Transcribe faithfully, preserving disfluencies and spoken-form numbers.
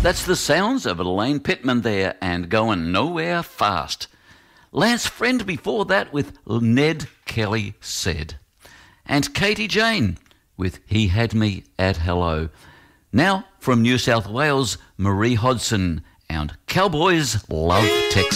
That's the sounds of Elaine Pittman there and Going Nowhere Fast. Lance Friend before that with Ned Kelly Said. And Katie Jane with He Had Me at Hello. Now from New South Wales, Marie Hodson and Cowboys Love Texas.